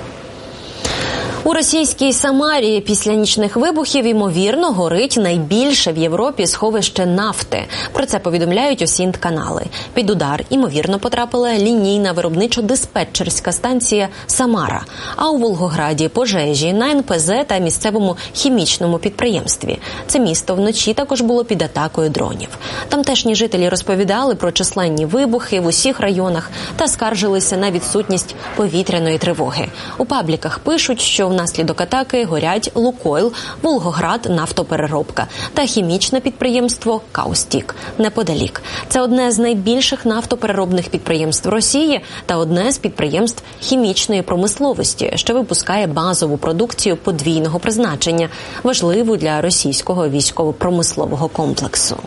У російській Самарі після нічних вибухів, ймовірно, горить найбільше в Європі сховище нафти. Про це повідомляють Осінт-канали. Під удар, ймовірно, потрапила лінійна виробничо-диспетчерська станція «Самара». А у Волгограді – пожежі на ен пе зе та місцевому хімічному підприємстві. Це місто вночі також було під атакою дронів. Тамтешні жителі розповідали про численні вибухи в усіх районах та скаржилися на відсутність повітряної тривоги. У пабліках пишуть, що внаслідок атаки горять «Лукойл», «Волгоград», нафтопереробка та хімічне підприємство «Каустік» неподалік. Це одне з найбільших нафтопереробних підприємств Росії та одне з підприємств хімічної промисловості, що випускає базову продукцію подвійного призначення, важливу для російського військово-промислового комплексу.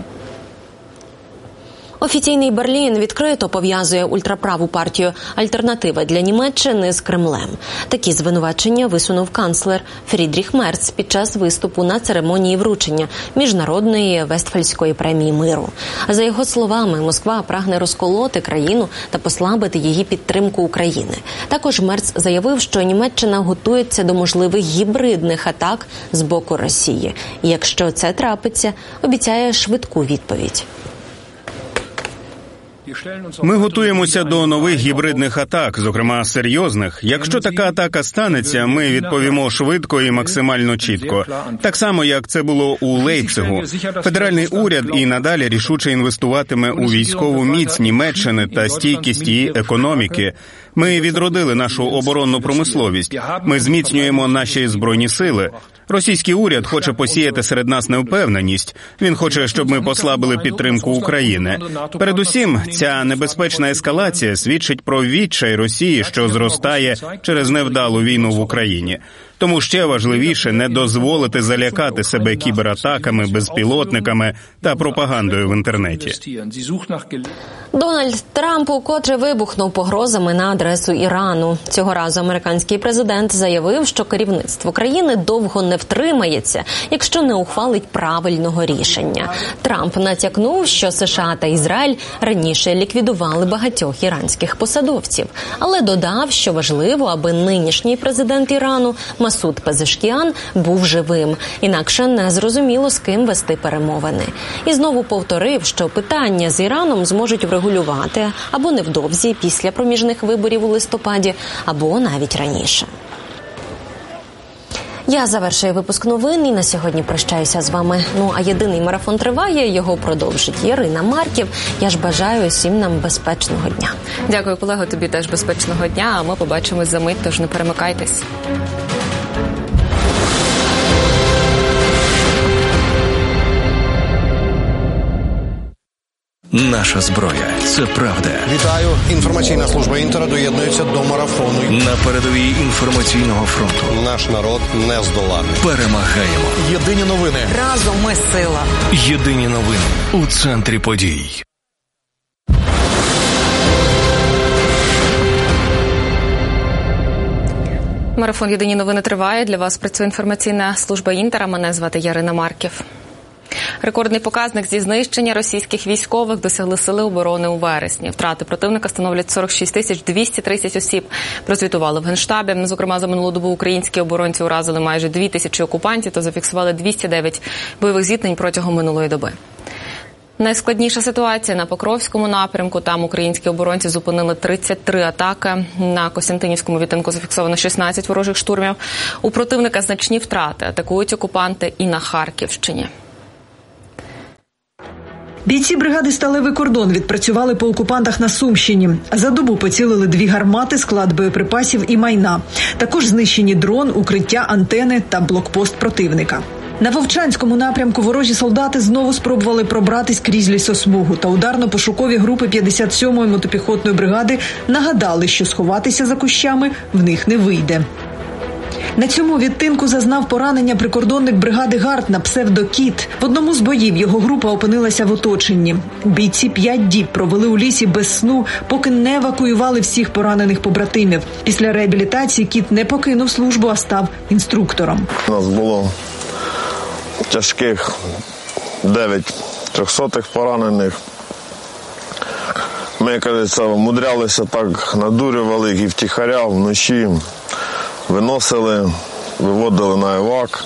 Офіційний Берлін відкрито пов'язує ультраправу партію «Альтернатива для Німеччини» з Кремлем. Такі звинувачення висунув канцлер Фрідріх Мерц під час виступу на церемонії вручення Міжнародної Вестфальської премії миру. За його словами, Москва прагне розколоти країну та послабити її підтримку України. Також Мерц заявив, що Німеччина готується до можливих гібридних атак з боку Росії. І якщо це трапиться, обіцяє швидку відповідь. Ми готуємося до нових гібридних атак, зокрема серйозних. Якщо така атака станеться, ми відповімо швидко і максимально чітко. Так само, як це було у Лейпцигу. Федеральний уряд і надалі рішуче інвестуватиме у військову міць Німеччини та стійкість її економіки. Ми відродили нашу оборонну промисловість. Ми зміцнюємо наші збройні сили. Російський уряд хоче посіяти серед нас невпевненість. Він хоче, щоб ми послабили підтримку України. Передусім, ця небезпечна ескалація свідчить про відчай Росії, що зростає через невдалу війну в Україні. Тому ще важливіше не дозволити залякати себе кібератаками, безпілотниками та пропагандою в інтернеті. Дональд Трамп укотре вибухнув погрозами на адресу Ірану. Цього разу американський президент заявив, що керівництво країни довго не втримається, якщо не ухвалить правильного рішення. Трамп натякнув, що США та Ізраїль раніше ліквідували багатьох іранських посадовців, але додав, що важливо, аби нинішній президент Ірану Масуд Пезешкіан був живим, інакше не зрозуміло, з ким вести перемовини. І знову повторив, що питання з Іраном зможуть врегулювати або невдовзі після проміжних виборів у листопаді, або навіть раніше. Я завершую випуск новин і на сьогодні прощаюся з вами. Ну, а єдиний марафон триває, його продовжить Ярина Марків. Я ж бажаю всім нам безпечного дня. Дякую, колего, тобі теж безпечного дня, а ми побачимось за мить, тож не перемикайтесь. Наша зброя – це правда. Вітаю. Інформаційна служба Інтера доєднується до марафону. На передовій інформаційного фронту. Наш народ не здоланий. Перемагаємо. Єдині новини. Разом ми сила. Єдині новини у центрі подій. Марафон «Єдині новини» триває. Для вас працює інформаційна служба Інтера. Мене звати Ярина Марків. Рекордний показник зі знищення російських військових досягли Сили оборони у вересні. Втрати противника становлять сорок шість тисяч двісті тридцять осіб. Прозвітували в Генштабі. Зокрема, за минулу добу українські оборонці уразили майже дві тисячі окупантів та зафіксували двісті дев'ять бойових зіткнень протягом минулої доби. Найскладніша ситуація на Покровському напрямку. Там українські оборонці зупинили тридцять три атаки. На Костянтинівському відтинку зафіксовано шістнадцять ворожих штурмів. У противника значні втрати. Атакують окупанти і на Харківщині. Бійці бригади «Сталевий кордон» відпрацювали по окупантах на Сумщині. За добу поцілили дві гармати, склад боєприпасів і майна. Також знищені дрон, укриття, антени та блокпост противника. На Вовчанському напрямку ворожі солдати знову спробували пробратись крізь лісосмугу, та ударно-пошукові групи п'ятдесят сьомої мотопіхотної бригади нагадали, що сховатися за кущами в них не вийде. На цьому відтинку зазнав поранення прикордонник бригади «Гард» на псевдо «Кіт». В одному з боїв його група опинилася в оточенні. Бійці п'ять діб провели у лісі без сну, поки не евакуювали всіх поранених побратимів. Після реабілітації «Кіт» не покинув службу, а став інструктором. У нас було тяжких дев'ять трьохсотих поранених. Ми, як кажеться, мудрялися так, надурювали їх і втіхаря вночі. Виносили, виводили на евак,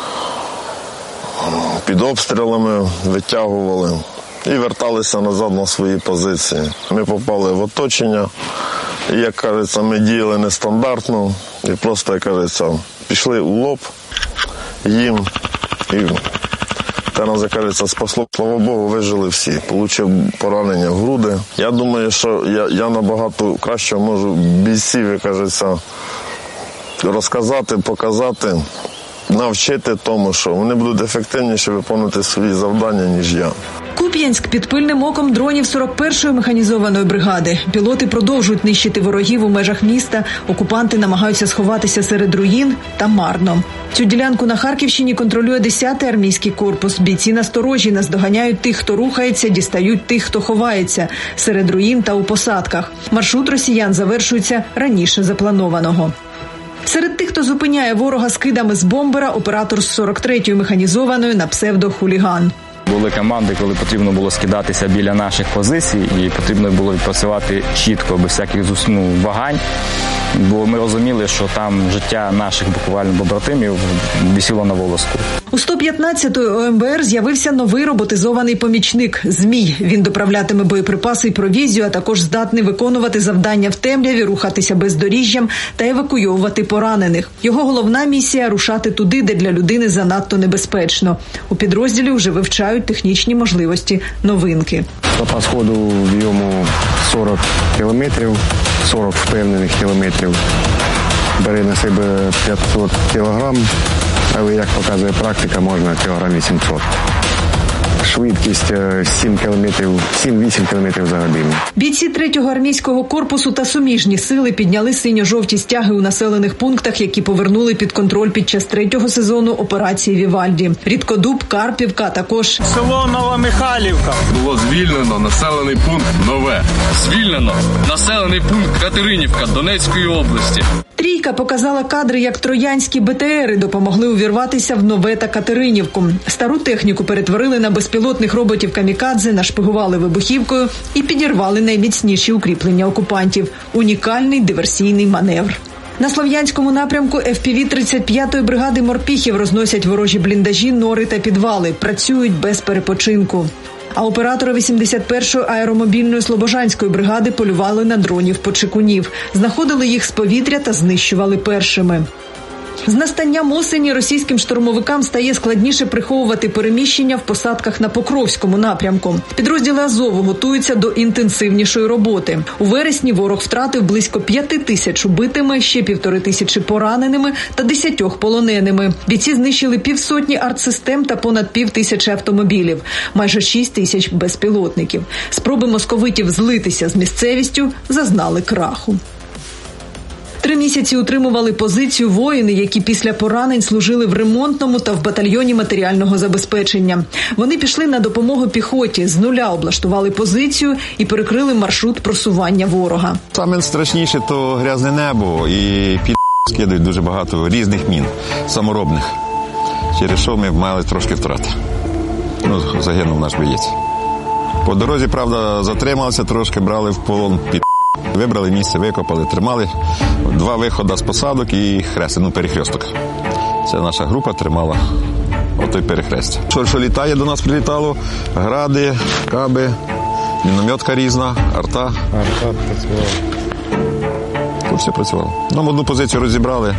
під обстрілами витягували і верталися назад на свої позиції. Ми попали в оточення, і, як кажеться, ми діяли нестандартно і просто, як кажеться, пішли у лоб їм. І те нас, як кажеться, спасло. Слава Богу, вижили всі. Получив поранення в груди. Я думаю, що я, я набагато краще можу бійців, як кажеться, розказати, показати, навчити тому, що вони будуть ефективніше виконувати свої завдання, ніж я. Куп'янськ під пильним оком дронів сорок першої механізованої бригади. Пілоти продовжують нищити ворогів у межах міста. Окупанти намагаються сховатися серед руїн, та марно. Цю ділянку на Харківщині контролює десятий армійський корпус. Бійці насторожі, наздоганяють тих, хто рухається, дістають тих, хто ховається серед руїн та у посадках. Маршрут росіян завершується раніше запланованого. Серед тих, хто зупиняє ворога скидами з бомбера, оператор з сорок третьої механізованої на псевдо «Хуліган». Були команди, коли потрібно було скидатися біля наших позицій і потрібно було відпрацювати чітко, без всяких ну, вагань. Бо ми розуміли, що там життя наших буквально побратимів висіло на волоску. У сто п'ятнадцятої О Ем Бе Ер з'явився новий роботизований помічник – «Змій». Він доправлятиме боєприпаси і провізію, а також здатний виконувати завдання в темряві, рухатися бездоріжжям та евакуйовувати поранених. Його головна місія – рушати туди, де для людини занадто небезпечно. У підрозділі вже вивчають технічні можливості новинки. Запас ходу в йому сорок кілометрів, сорок впевнених кілометрів. Бере на себе п'ятсот кілограм, але, як показує практика, можна кілограм вісімсот. швидкість сім кілометрів, сім-вісім кілометрів за годину. Бійці третього армійського корпусу та суміжні сили підняли синьо-жовті стяги у населених пунктах, які повернули під контроль під час третього сезону операції «Вівальді». Рідкодуб, Карпівка, також село Новомихайлівка. Було звільнено населений пункт Нове. Звільнено населений пункт Катеринівка Донецької області. Трійка показала кадри, як троянські Бе Те Ери допомогли увірватися в Нове та Катеринівку. Стару техніку перетворили на безпілотних роботів-камікадзе, нашпигували вибухівкою і підірвали найміцніші укріплення окупантів. Унікальний диверсійний маневр. На Слов'янському напрямку еф пі ві тридцять п'ятої бригади морпіхів розносять ворожі бліндажі, нори та підвали. Працюють без перепочинку. А оператори вісімдесят першої аеромобільної Слобожанської бригади полювали на дронів-почекунів. Знаходили їх з повітря та знищували першими. З настанням осені російським штурмовикам стає складніше приховувати переміщення в посадках на Покровському напрямку. Підрозділи Азову готуються до інтенсивнішої роботи. У вересні ворог втратив близько п'яти тисяч убитими, ще півтори тисячі пораненими та десятьох полоненими. Бійці знищили півсотні артсистем та понад пів тисячі автомобілів, майже шість тисяч безпілотників. Спроби московитів злитися з місцевістю зазнали краху. Три місяці утримували позицію воїни, які після поранень служили в ремонтному та в батальйоні матеріального забезпечення. Вони пішли на допомогу піхоті, з нуля облаштували позицію і перекрили маршрут просування ворога. Саме страшніше – то грязне небо і під скидають дуже багато різних мін, саморобних, через що ми мали трошки втрати. Ну, загинув наш боєць. По дорозі, правда, затрималися, трошки брали в полон під. Вибрали місце, викопали, тримали. Два виходи з посадок і хрест, ну, перехресток. Це наша група тримала отой перехрест. Що, що літає, до нас прилітало, гради, каби, мінометка різна, арта. Арта працювала. Тут все працювало. Ну, одну позицію розібрали,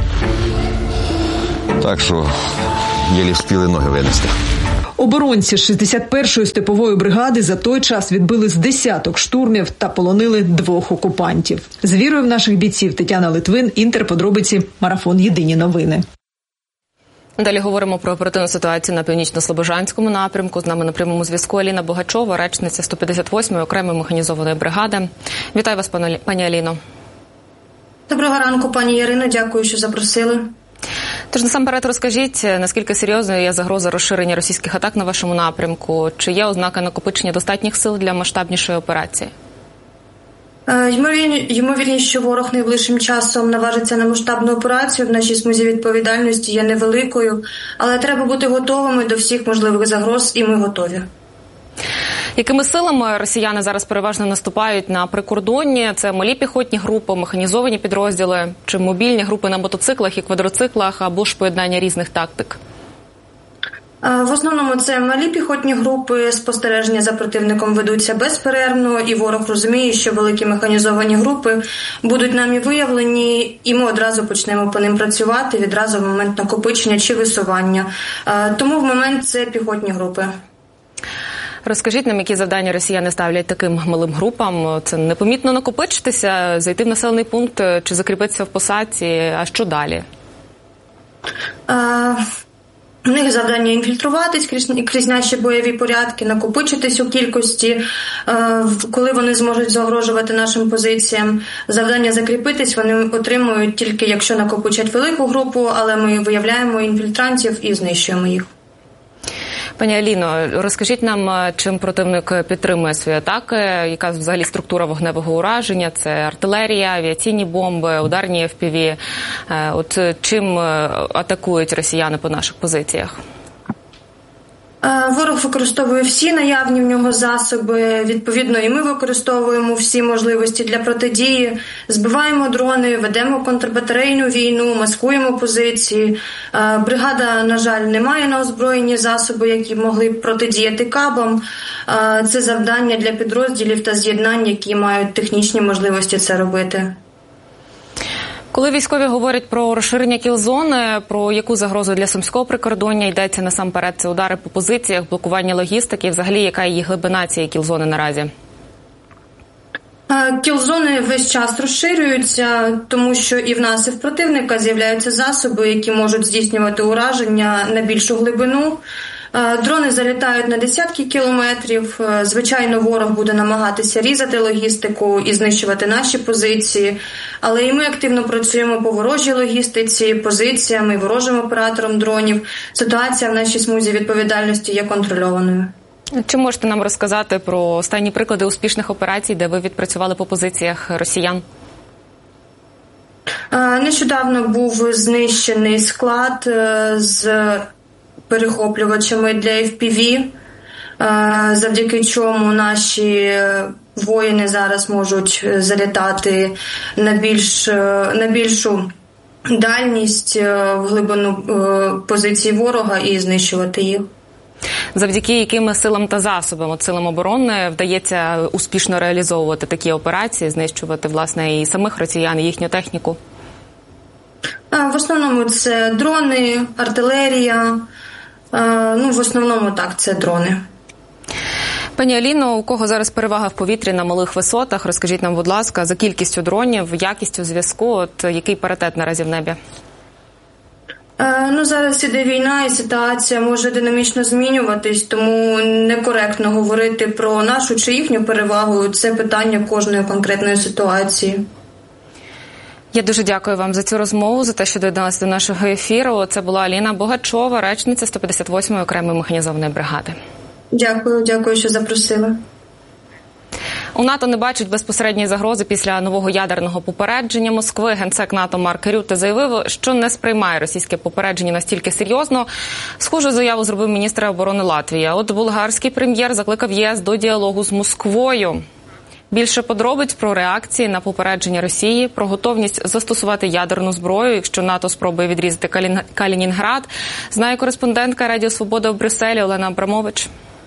так що єлі встигли ноги винести. Оборонці шістдесят першої степової бригади за той час відбили з десяток штурмів та полонили двох окупантів. З вірою в наших бійців Тетяна Литвин, Інтер, подробиці, Марафон, Єдині новини. Далі говоримо про оперативну ситуацію на Північно-Слобожанському напрямку. З нами на прямому зв'язку Аліна Богачова, речниця сто п'ятдесят восьмої окремої механізованої бригади. Вітаю вас, пані Аліно. Доброго ранку, пані Ярино. Дякую, що запросили. Тож насамперед розкажіть, наскільки серйозною є загроза розширення російських атак на вашому напрямку? Чи є ознака накопичення достатніх сил для масштабнішої операції? Ймовірність, що ворог найближчим часом наважиться на масштабну операцію в нашій смузі відповідальності є невеликою, але треба бути готовими до всіх можливих загроз, і ми готові. Якими силами росіяни зараз переважно наступають на прикордонні? Це малі піхотні групи, механізовані підрозділи, чи мобільні групи на мотоциклах і квадроциклах, або ж поєднання різних тактик? В основному це малі піхотні групи, спостереження за противником ведуться безперервно, і ворог розуміє, що великі механізовані групи будуть нами виявлені, і ми одразу почнемо по ним працювати, відразу в момент накопичення чи висування. Тому в момент це піхотні групи. Розкажіть нам, які завдання росіяни ставлять таким малим групам? Це непомітно накопичитися, зайти в населений пункт чи закріпитися в посадці, а що далі? А... У них завдання інфільтруватись крізь наші бойові порядки, накопичитись у кількості, коли вони зможуть загрожувати нашим позиціям. Завдання закріпитись вони отримують тільки якщо накопичать велику групу, але ми виявляємо інфільтрантів і знищуємо їх. Пані Аліно, розкажіть нам, чим противник підтримує свої атаки, яка взагалі структура вогневого ураження, це артилерія, авіаційні бомби, ударні еф пі ві. От чим атакують росіяни по наших позиціях? Ворог використовує всі наявні в нього засоби, відповідно і ми використовуємо всі можливості для протидії, збиваємо дрони, ведемо контрбатарейну війну, маскуємо позиції. Бригада, на жаль, не має на озброєнні засоби, які могли б протидіяти кабам. Це завдання для підрозділів та з'єднань, які мають технічні можливості це робити. Коли військові говорять про розширення кіл-зони, про яку загрозу для Сумського прикордоння йдеться насамперед? Це удари по позиціях, блокування логістики, взагалі яка її глибина цієї кіл-зони наразі? Кіл-зони весь час розширюються, тому що і в нас, і в противника з'являються засоби, які можуть здійснювати ураження на більшу глибину. Дрони залітають на десятки кілометрів. Звичайно, ворог буде намагатися різати логістику і знищувати наші позиції. Але і ми активно працюємо по ворожій логістиці, позиціям і ворожим операторам дронів. Ситуація в нашій смузі відповідальності є контрольованою. Чи можете нам розказати про останні приклади успішних операцій, де ви відпрацювали по позиціях росіян? Нещодавно був знищений склад з перехоплювачами для еф пі ві, завдяки чому наші воїни зараз можуть залітати на, більш, на більшу дальність, в глибину позицій ворога і знищувати їх. Завдяки яким силам та засобам, от силам оборони, вдається успішно реалізовувати такі операції, знищувати, власне, і самих росіян, і їхню техніку? В основному це дрони, артилерія. Ну, в основному так, це дрони. Пані Аліно, у кого зараз перевага в повітрі на малих висотах? Розкажіть нам, будь ласка, за кількістю дронів, якістю зв'язку, от який паритет наразі в небі? Ну, зараз іде війна і ситуація може динамічно змінюватись, тому некоректно говорити про нашу чи їхню перевагу. Це питання кожної конкретної ситуації. Я дуже дякую вам за цю розмову, за те, що доєдналися до нашого ефіру. Це була Аліна Богачова, речниця сто п'ятдесят восьмої окремої механізованої бригади. Дякую, дякую, що запросили. У НАТО не бачать безпосередньої загрози після нового ядерного попередження Москви. Генсек НАТО Марк Рютте заявив, що не сприймає російське попередження настільки серйозно. Схожу заяву зробив міністр оборони Латвії. От болгарський прем'єр закликав ЄС до діалогу з Москвою. Більше подробиць про реакції на попередження Росії, про готовність застосувати ядерну зброю, якщо НАТО спробує відрізати Калін... Калінінград, знає кореспондентка Радіо Свобода в Брюсселі Олена Абрамович.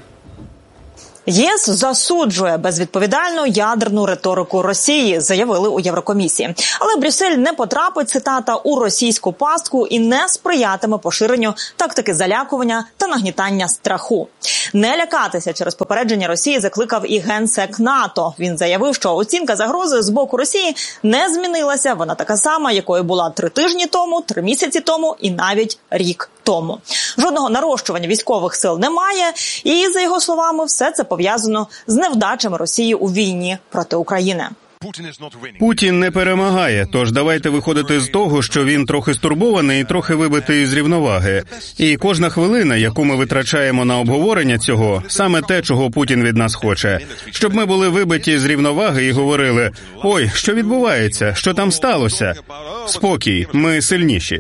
ЄС засуджує безвідповідальну ядерну риторику Росії, заявили у Єврокомісії. Але Брюссель не потрапить, цитата, у російську пастку і не сприятиме поширенню тактики залякування та нагнітання страху. Не лякатися через попередження Росії закликав і генсек НАТО. Він заявив, що оцінка загрози з боку Росії не змінилася. Вона така сама, якою була три тижні тому, три місяці тому і навіть рік тому. Жодного нарощування військових сил немає. І, за його словами, все це пов'язано з невдачами Росії у війні проти України. Путін не перемагає, тож давайте виходити з того, що він трохи стурбований і трохи вибитий з рівноваги. І кожна хвилина, яку ми витрачаємо на обговорення цього, саме те, чого Путін від нас хоче. Щоб ми були вибиті з рівноваги і говорили: «Ой, що відбувається? Що там сталося?» Спокій, ми сильніші.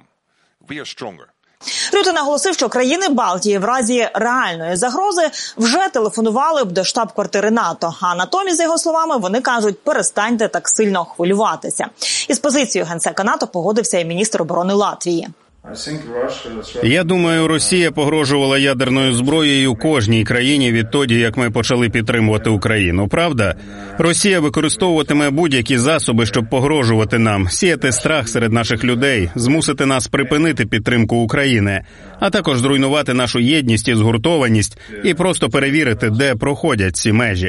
Рютте наголосив, що країни Балтії в разі реальної загрози вже телефонували б до штаб-квартири НАТО. А натомість, за його словами, вони кажуть: перестаньте так сильно хвилюватися. Із позицією генсека НАТО погодився і міністр оборони Латвії. Я думаю, Росія погрожувала ядерною зброєю кожній країні відтоді, як ми почали підтримувати Україну, правда? Росія використовуватиме будь-які засоби, щоб погрожувати нам, сіяти страх серед наших людей, змусити нас припинити підтримку України, а також зруйнувати нашу єдність і згуртованість і просто перевірити, де проходять ці межі.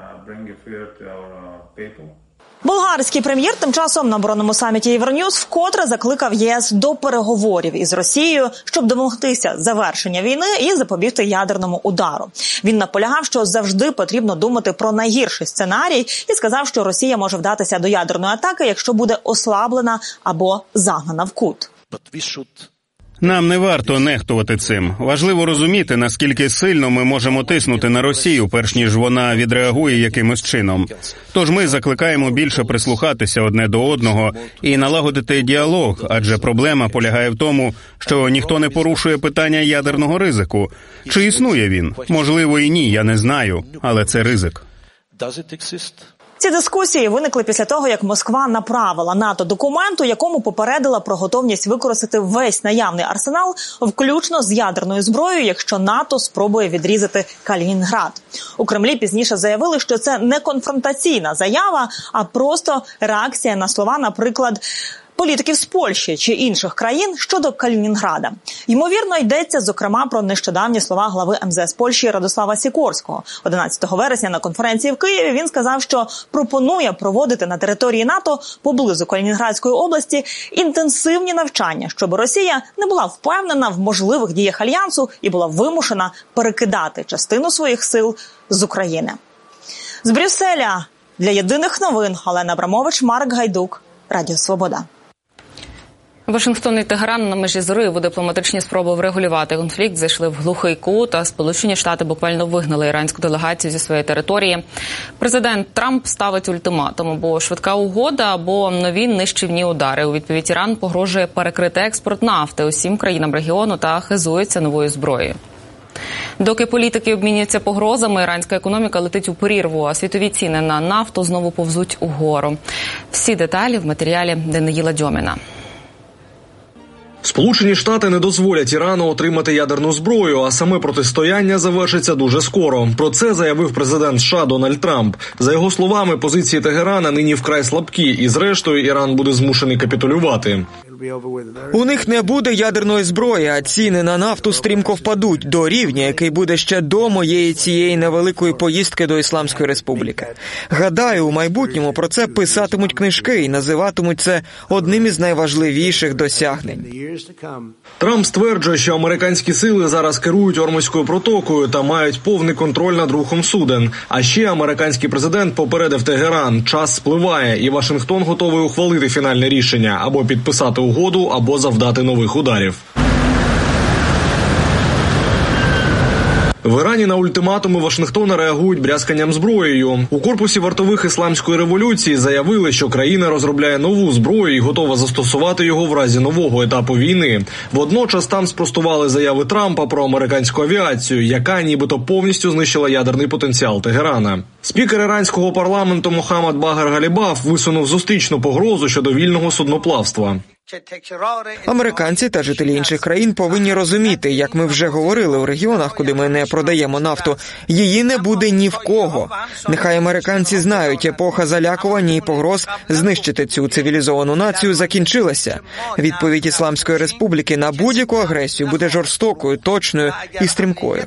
Болгарський прем'єр тим часом на оборонному саміті Євроньюз вкотре закликав ЄС до переговорів із Росією, щоб домогтися завершення війни і запобігти ядерному удару. Він наполягав, що завжди потрібно думати про найгірший сценарій і сказав, що Росія може вдатися до ядерної атаки, якщо буде ослаблена або загнана в кут. Нам не варто нехтувати цим. Важливо розуміти, наскільки сильно ми можемо тиснути на Росію, перш ніж вона відреагує якимось чином. Тож ми закликаємо більше прислухатися одне до одного і налагодити діалог, адже проблема полягає в тому, що ніхто не порушує питання ядерного ризику. Чи існує він? Можливо і ні, я не знаю, але це ризик. Ці дискусії виникли після того, як Москва направила НАТО документ, у якому попередила про готовність використати весь наявний арсенал, включно з ядерною зброєю, якщо НАТО спробує відрізати Калінінград. У Кремлі пізніше заявили, що це не конфронтаційна заява, а просто реакція на слова, наприклад, політиків з Польщі чи інших країн щодо Калінінграда. Ймовірно, йдеться, зокрема, про нещодавні слова глави ем зе ес Польщі Радослава Сікорського. одинадцятого вересня на конференції в Києві він сказав, що пропонує проводити на території НАТО поблизу Калінінградської області інтенсивні навчання, щоб Росія не була впевнена в можливих діях Альянсу і була вимушена перекидати частину своїх сил з України. З Брюсселя для єдиних новин Олена Абрамович, Марк Гайдук, Радіо Свобода. Вашингтон і Тегеран на межі зриву. Дипломатичні спроби врегулювати конфлікт зайшли в глухий кут, а Сполучені Штати буквально вигнали іранську делегацію зі своєї території. Президент Трамп ставить ультиматум: або швидка угода, або нові нищівні удари. У відповідь Іран погрожує перекрити експорт нафти усім країнам регіону та хизується новою зброєю. Доки політики обмінюються погрозами, іранська економіка летить у прірву, а світові ціни на нафту знову повзуть угору. Всі деталі в матеріалі Даниїла Дьоміна. Сполучені Штати не дозволять Ірану отримати ядерну зброю, а саме протистояння завершиться дуже скоро. Про це заявив президент США Дональд Трамп. За його словами, позиції Тегерана нині вкрай слабкі, і зрештою Іран буде змушений капітулювати. У них не буде ядерної зброї, а ціни на нафту стрімко впадуть до рівня, який буде ще до моєї цієї невеликої поїздки до Ісламської Республіки. Гадаю, у майбутньому про це писатимуть книжки і називатимуть це одним із найважливіших досягнень. Трамп стверджує, що американські сили зараз керують Ормузькою протокою та мають повний контроль над рухом суден. А ще американський президент попередив Тегеран: час спливає, і Вашингтон готовий ухвалити фінальне рішення – або підписати угоду, або завдати нових ударів. В Ірані на ультиматуми Вашингтона реагують брязканням зброєю. У корпусі вартових ісламської революції заявили, що країна розробляє нову зброю і готова застосувати його в разі нового етапу війни. Водночас там спростували заяви Трампа про американську авіацію, яка нібито повністю знищила ядерний потенціал Тегерана. Спікер іранського парламенту Мохаммад Багар Галібаф висунув зустрічну погрозу щодо вільного судноплавства. Американці та жителі інших країн повинні розуміти, як ми вже говорили у регіонах, куди ми не продаємо нафту, її не буде ні в кого. Нехай американці знають, епоха залякування і погроз знищити цю цивілізовану націю закінчилася. Відповідь Ісламської Республіки на будь-яку агресію буде жорстокою, точною і стрімкою.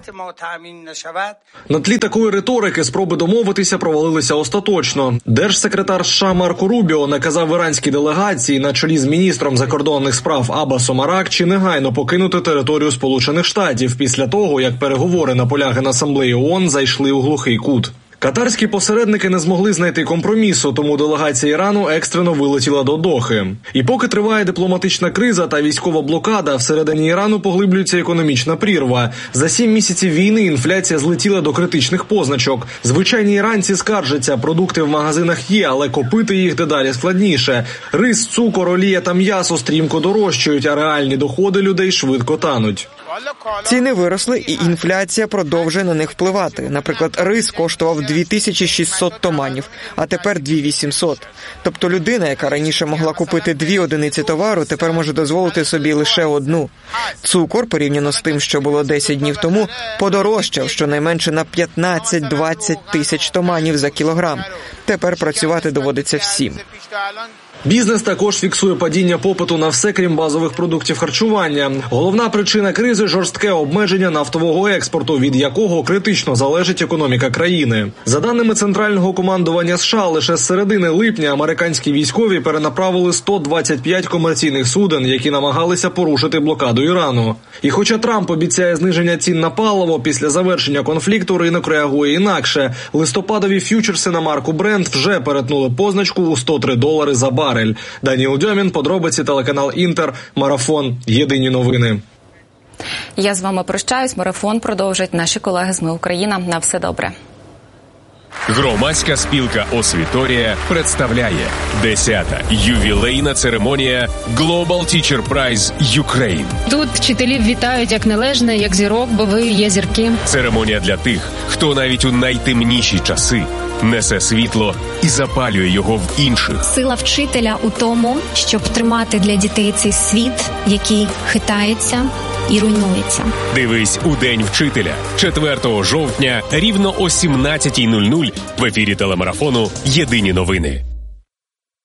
На тлі такої риторики спроби домовитися провалилися остаточно. Держсекретар США Марко Рубіо наказав іранській делегації на чолі з міністром закордонних справ Аббасом Аракчі негайно покинути територію Сполучених Штатів після того, як переговори на полях Генасамблеї ООН зайшли у глухий кут. Катарські посередники не змогли знайти компромісу, тому делегація Ірану екстрено вилетіла до Дохи. І поки триває дипломатична криза та військова блокада, всередині Ірану поглиблюється економічна прірва. За сім місяців війни інфляція злетіла до критичних позначок. Звичайні іранці скаржаться, продукти в магазинах є, але купити їх дедалі складніше. Рис, цукор, олія та м'ясо стрімко дорожчають, а реальні доходи людей швидко тануть. Ціни виросли, і інфляція продовжує на них впливати. Наприклад, рис коштував дві тисячі шістсот томанів, а тепер дві тисячі вісімсот. Тобто людина, яка раніше могла купити дві одиниці товару, тепер може дозволити собі лише одну. Цукор, порівняно з тим, що було десять днів тому, подорожчав щонайменше на п'ятнадцять-двадцять тисяч томанів за кілограм. Тепер працювати доводиться всім. Бізнес також фіксує падіння попиту на все, крім базових продуктів харчування. Головна причина кризи – жорстке обмеження нафтового експорту, від якого критично залежить економіка країни. За даними Центрального командування США, лише з середини липня американські військові перенаправили сто двадцять п'ять комерційних суден, які намагалися порушити блокаду Ірану. І хоча Трамп обіцяє зниження цін на паливо, після завершення конфлікту ринок реагує інакше. Листопадові ф'ючерси на марку Brent вже перетнули позначку у сто три долари за барель. Даніл Дьомін, подробиці, телеканал Інтер, Марафон, Єдині новини. Я з вами прощаюсь. Марафон продовжать наші колеги з Ми Україна. На все добре. Громадська спілка «Освіторія» представляє десята ювілейна церемонія Global Teacher Prize Ukraine. Тут вчителів вітають як належне, як зірок, бо ви є зірки. Церемонія для тих, хто навіть у найтемніші часи несе світло і запалює його в інших. Сила вчителя у тому, щоб тримати для дітей цей світ, який хитається і руйнується. Дивись у День вчителя четвертого жовтня рівно о сімнадцятій нуль нуль в ефірі телемарафону «Єдині новини».